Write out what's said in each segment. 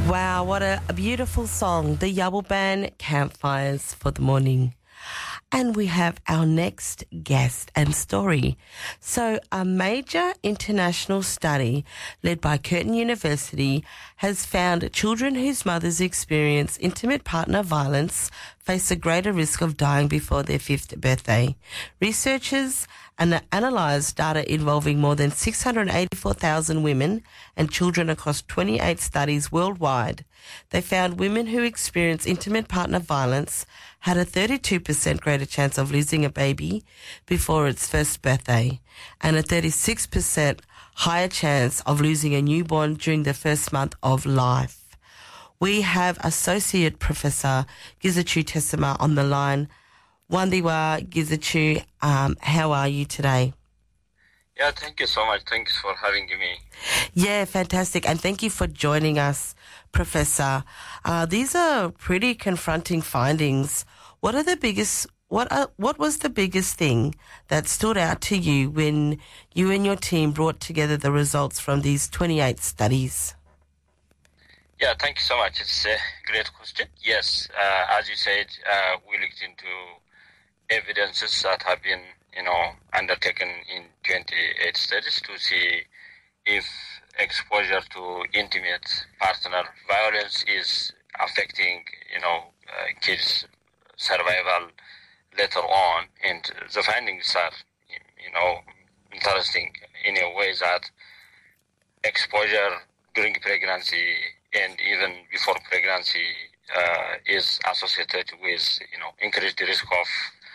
Wow, what a beautiful song. The Yabble Band, Campfires for the Morning. And we have our next guest and story. So a major international study led by Curtin University has found children whose mothers experience intimate partner violence face a greater risk of dying before their 5th birthday. Researchers analysed data involving more than 684,000 women and children across 28 studies worldwide. They found women who experience intimate partner violence had a 32% greater chance of losing a baby before its first birthday and a 36% higher chance of losing a newborn during the first month of life. We have Associate Professor Gizachu Tessema on the line. Wandiwa Gizachu, how are you today? Yeah, thank you so much. Thanks for having me. Yeah, fantastic. And thank you for joining us, Professor. These are pretty confronting findings. What was the biggest thing that stood out to you when you and your team brought together the results from these 28 studies? Yeah, thank you so much. It's a great question. Yes, as you said, we looked into evidences that have been, undertaken in 28 studies to see if exposure to intimate partner violence is affecting, kids' survival later on. And the findings are, interesting in a way that exposure during pregnancy and even before pregnancy is associated with, increased risk of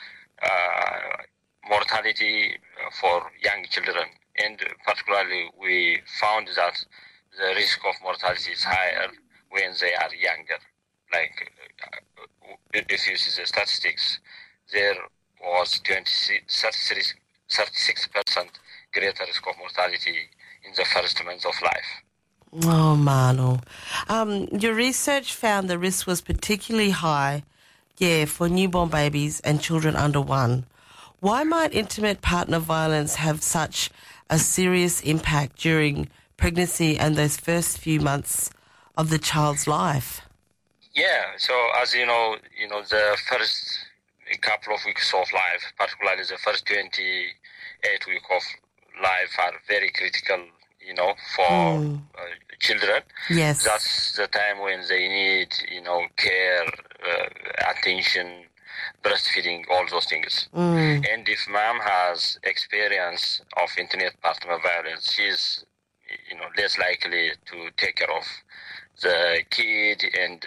mortality for young children. And particularly, we found that the risk of mortality is higher when they are younger. Like, if you see the statistics, there was 36% greater risk of mortality in the first months of life. Oh, Manu. Your research found the risk was particularly high, for newborn babies and children under 1. Why might intimate partner violence have such a serious impact during pregnancy and those first few months of the child's life? Yeah, so as you know, the first couple of weeks of life, particularly the first 28 weeks of life, are very critical, for children. Yes. That's the time when they need, care, attention, breastfeeding, all those things. And if mom has experience of intimate partner violence, she's, less likely to take care of the kid, and,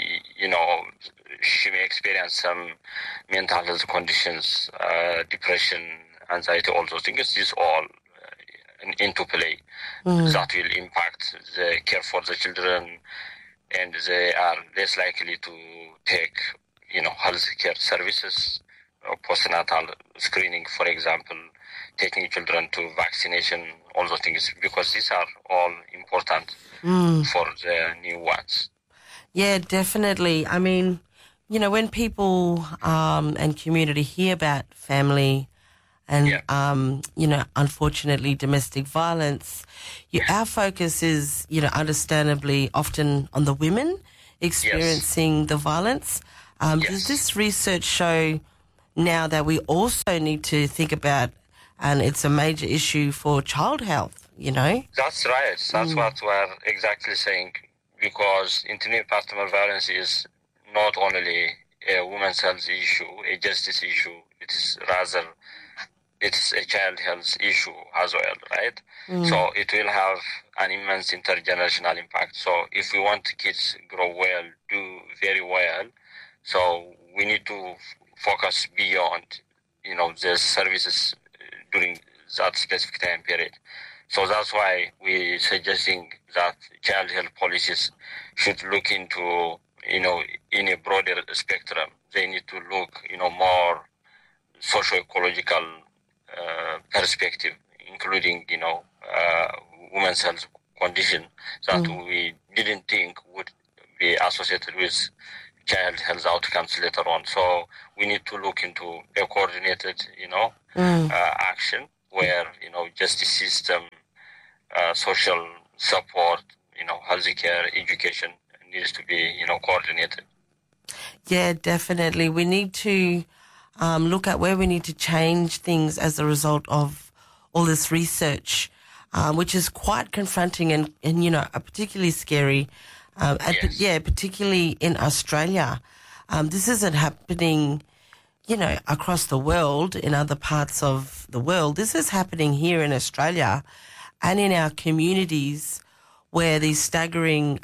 she may experience some mental health conditions, depression, anxiety, all those things. This is all into play. That will impact the care for the children, and they are less likely to take, health care services, postnatal screening, for example, taking children to vaccination, all those things, because these are all important for the new ones. Yeah, definitely. I mean, when people and community hear about family and, unfortunately domestic violence, our focus is, understandably often on the women experiencing the violence. Does this research show now that we also need to think about, and it's a major issue for child health, That's right. That's what we're exactly saying, because intimate partner violence is not only a women's health issue, a justice issue, it's a child health issue as well, right? So it will have an immense intergenerational impact. So if we want kids to grow well, do very well, so we need to focus beyond, the services during that specific time period. So that's why we're suggesting that child health policies should look into, in a broader spectrum. They need to look, more socio-ecological perspective, including, women's health condition that we didn't think would be associated with child health outcomes later on. So we need to look into a coordinated, action where, justice system, social support, healthcare, education, needs to be, coordinated. Yeah, definitely. We need to look at where we need to change things as a result of all this research, which is quite confronting and particularly scary. Yes. Particularly in Australia. This isn't happening, across the world, in other parts of the world. This is happening here in Australia and in our communities where these staggering,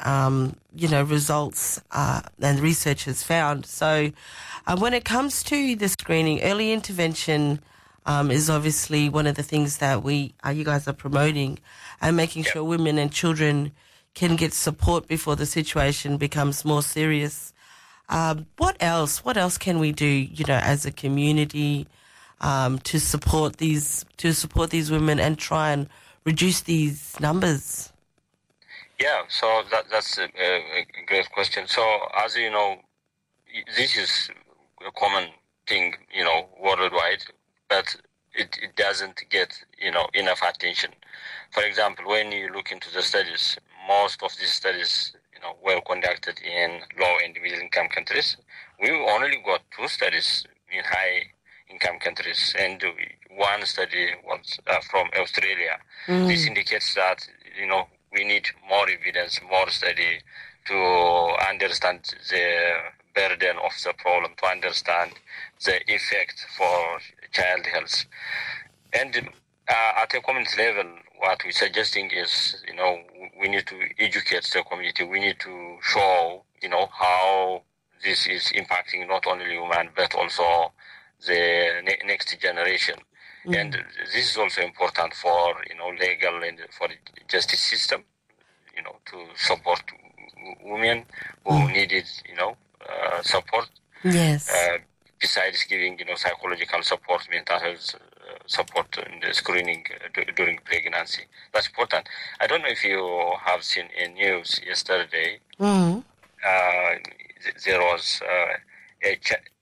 results and research has found. So when it comes to the screening, early intervention is obviously one of the things that you guys are promoting, and making sure women and children can get support before the situation becomes more serious. What else? What else can we do, as a community, to support these women and try and reduce these numbers? Yeah, so that's a great question. So as you know, this is a common thing, worldwide, but it doesn't get, enough attention. For example, when you look into the studies, most of these studies, were conducted in low and middle income countries. We only got 2 studies in high income countries, and one study was from Australia. This indicates that, we need more evidence, more study to understand the burden of the problem, to understand the effect for child health. And at a community level, what we're suggesting is, we need to educate the community. We need to show, how this is impacting not only human, but also the next generation. And this is also important for, legal and for justice system, to support women who needed, support. Yes. Besides giving, psychological support, mental health support in the screening during pregnancy. That's important. I don't know if you have seen in news yesterday. There was a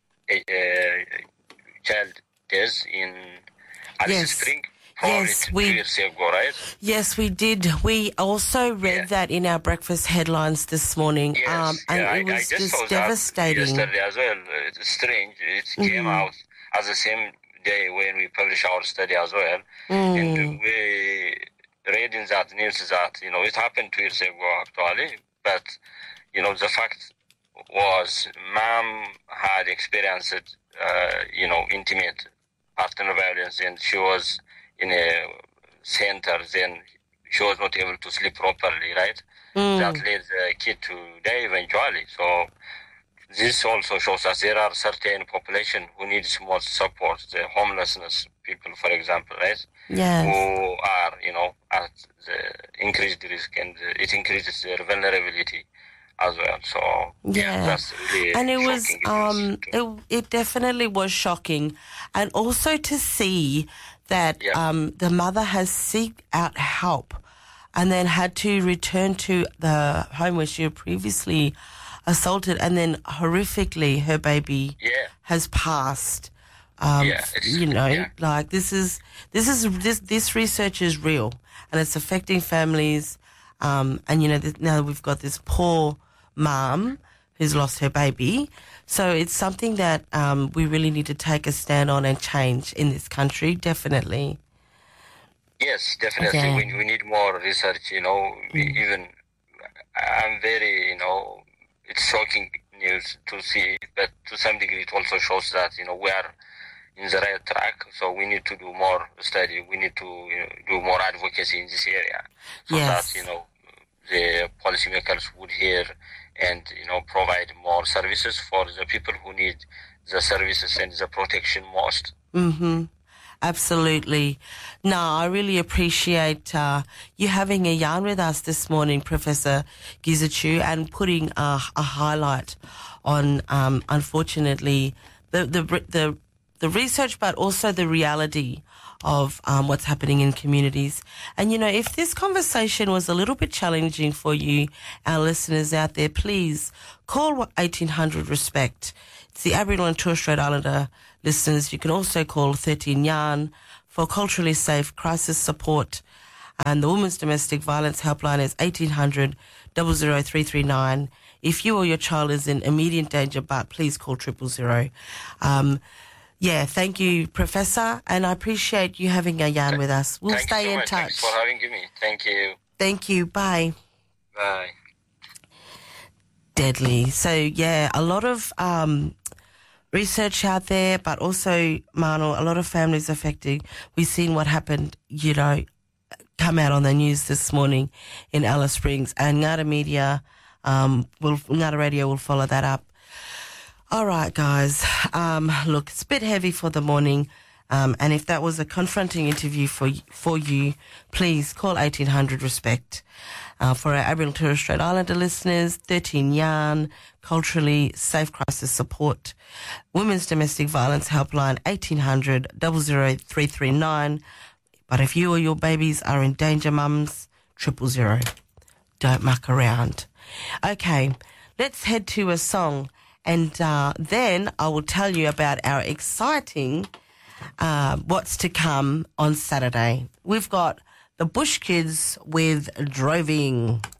child death in Alice Spring. Yes, 2 years ago, right? Yes, we did. We also read that in our breakfast headlines this morning. Yes, and it was I just saw devastating. That yesterday as well. It's strange. It came out as the same day when we published our study as well. And we read in that news that, it happened 2 years ago actually. But, the fact was mom had experienced, intimate partner violence, and she was in a center, then she was not able to sleep properly, right? That led the kid to die eventually. So this also shows us there are certain population who needs more support, the homelessness people, for example, right? Yes. Who are, at the increased risk, and it increases their vulnerability as well. So that's really and it shocking. was it definitely was shocking, and also to see that the mother has sought out help and then had to return to the home where she had previously assaulted, and then horrifically her baby has passed. Like this research is real, and it's affecting families. And now we've got this poor mom who's lost her baby. So it's something that we really need to take a stand on and change in this country, definitely. Yes, definitely. Okay. We need more research, even I'm very, it's shocking news to see, but to some degree it also shows that, we are in the right track. So we need to do more study. We need to do more advocacy in this area so that, the policymakers would hear and, provide more services for the people who need the services and the protection most. Absolutely. No, I really appreciate you having a yarn with us this morning, Professor Gizachew, and putting a highlight on, unfortunately, the research, but also the reality of what's happening in communities. And, if this conversation was a little bit challenging for you, our listeners out there, please call 1800 RESPECT. It's the Aboriginal and Torres Strait Islander listeners. You can also call 13 Yarn for culturally safe crisis support. And the Women's Domestic Violence Helpline is 1800 00339. If you or your child is in immediate danger, but please call 000. Yeah, thank you, Professor, and I appreciate you having a yarn with us. We'll stay in touch. Thanks for having me. Thank you. Thank you. Bye. Bye. Deadly. So, yeah, a lot of research out there, but also, Manu, a lot of families affected. We've seen what happened, come out on the news this morning in Alice Springs, and Ngata Media, Ngata Radio will follow that up. All right, guys. Look, it's a bit heavy for the morning, and if that was a confronting interview for you, please call 1800 RESPECT. For our Aboriginal and Torres Strait Islander listeners, 13 Yarn, Culturally Safe Crisis Support, Women's Domestic Violence Helpline, 1800 00339. But if you or your babies are in danger, mums, 000. Don't muck around. Okay, let's head to a song, and then I will tell you about our exciting what's to come on Saturday. We've got the Bush Kids with Droving.